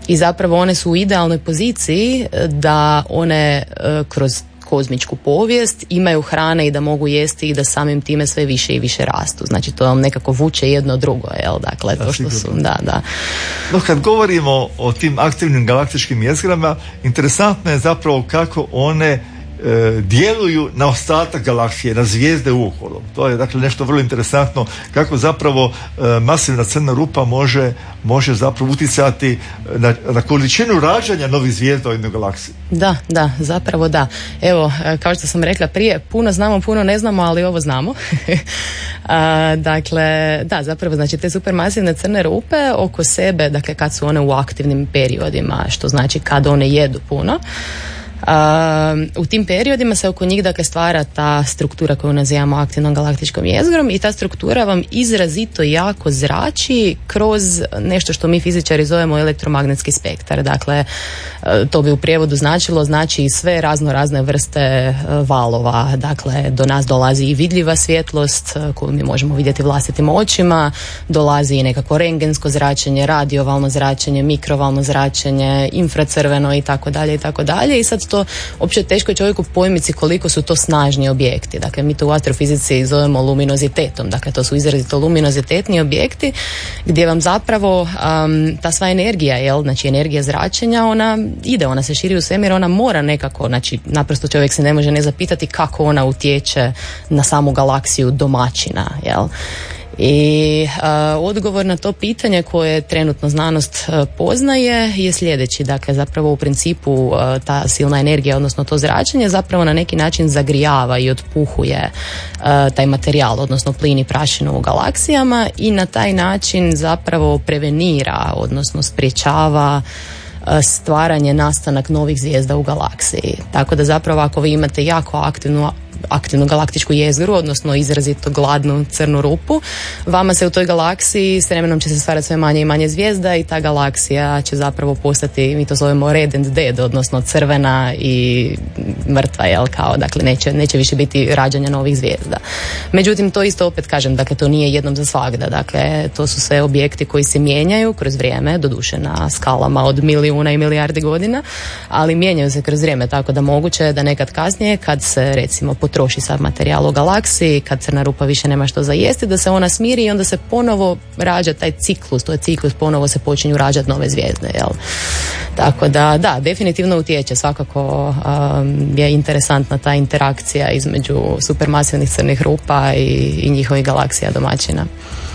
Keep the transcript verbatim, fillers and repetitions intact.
I zapravo one su u idealnoj poziciji da one kroz kozmičku povijest imaju hrane i da mogu jesti i da samim time sve više i više rastu. Znači to vam nekako vuče jedno drugo, jel? Dakle, to što su, da, da. No, kad govorimo o tim aktivnim galaktičkim jezgrama, interesantno je zapravo kako one E, djeluju na ostatak galaksije, na zvijezde uokolo. To je dakle nešto vrlo interesantno kako zapravo e, masivna crna rupa može, može zapravo utjecati na, na količinu rađanja novih zvijezda u jednoj galaksiji. Da, da, zapravo da. Evo, kao što sam rekla prije, puno znamo, puno ne znamo, ali ovo znamo. A, dakle, da, zapravo znači te supermasivne crne rupe oko sebe, dakle kad su one u aktivnim periodima, što znači kad one jedu puno, Uh, u tim periodima se oko njih dakle stvara ta struktura koju nazivamo aktivnom galaktičkom jezgrom i ta struktura vam izrazito jako zrači kroz nešto što mi fizičari zovemo elektromagnetski spektar. Dakle, to bi u prijevodu značilo znači sve razno razne vrste valova. Dakle, do nas dolazi i vidljiva svjetlost koju mi možemo vidjeti vlastitim očima, dolazi i nekako rengensko zračenje, radiovalno zračenje, mikrovalno zračenje, infracrveno i tako dalje i tako dalje. I sad to uopće teško je čovjeku pojmiti koliko su to snažni objekti. Dakle, mi to u astrofizici zovemo luminozitetom. Dakle, to su izrazito luminozitetni objekti gdje vam zapravo um, ta sva energija, jel, znači energija zračenja, ona ide, ona se širi u svemir, ona mora nekako, znači naprosto čovjek se ne može ne zapitati kako ona utječe na samu galaksiju domaćina, jel? I uh, odgovor na to pitanje koje trenutno znanost uh, poznaje je sljedeći. Dakle, zapravo u principu uh, ta silna energija, odnosno to zračenje zapravo na neki način zagrijava i otpuhuje uh, taj materijal, odnosno plin i prašinu u galaksijama i na taj način zapravo prevenira, odnosno sprječava stvaranje, nastanak novih zvijezda u galaksiji. Tako da zapravo ako vi imate jako aktivnu aktivnu galaktičku jezgru, odnosno izrazito gladnu crnu rupu, vama se u toj galaksiji s vremenom će se stvarati sve manje i manje zvijezda i ta galaksija će zapravo postati, mi to zovemo red and dead, odnosno crvena i mrtva, jel, kao, dakle neće, neće više biti rađanja novih zvijezda. Međutim, to isto opet kažem, dakle to nije jednom za svagda, dakle to su sve objekti koji se mijenjaju kroz vrijeme, doduše na skalama od milijuna i milijardi godina, ali mijenjaju se kroz vrijeme, tako da moguće je da nekad kasnije, kad se recimo troši sav materijal u galaksiji, kad crna rupa više nema što za jesti, da se ona smiri i onda se ponovo rađa taj ciklus, to je ciklus, ponovo se počinju rađati nove zvijezde, jel? Tako da, da, definitivno utječe, svakako um, je interesantna ta interakcija između supermasivnih crnih rupa i, i njihovih galaksija domaćina.